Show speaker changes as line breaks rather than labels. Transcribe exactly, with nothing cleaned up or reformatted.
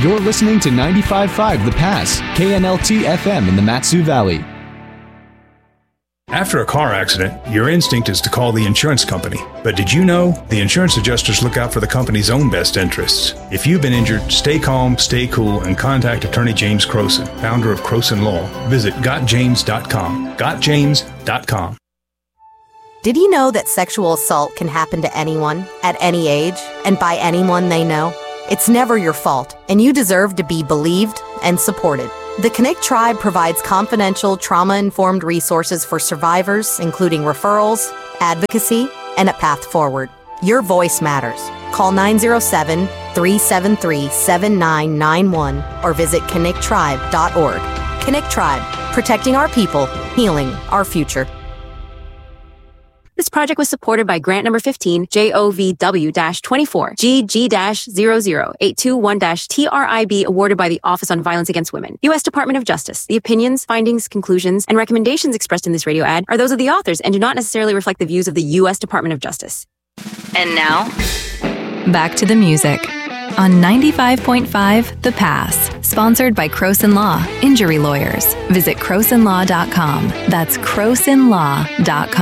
You're listening to ninety-five point five The Pass, K N L T F M in the Mat-Su Valley.
After a car accident, your instinct is to call the insurance company. But did you know the insurance adjusters look out for the company's own best interests? If you've been injured, stay calm, stay cool, and contact Attorney James Croson, founder of Croson Law. Visit got james dot com. got james dot com.
Did you know that sexual assault can happen to anyone, at any age, and by anyone they know? It's never your fault, and you deserve to be believed and supported. The Connect Tribe provides confidential, trauma-informed resources for survivors, including referrals, advocacy, and a path forward. Your voice matters. Call nine oh seven, three seven three, seven nine nine one or visit connect tribe dot org. Connect Tribe, protecting our people, healing our future.
This project was supported by grant number fifteen, J O V W twenty-four, G G zero zero eight two one T R I B, awarded by the Office on Violence Against Women. U S Department of Justice. The opinions, findings, conclusions, and recommendations expressed in this radio ad are those of the authors and do not necessarily reflect the views of the U S Department of Justice.
And now,
back to the music on ninety-five point five The Pass, sponsored by Croson Law, injury lawyers. Visit croson law dot com. That's croson law dot com.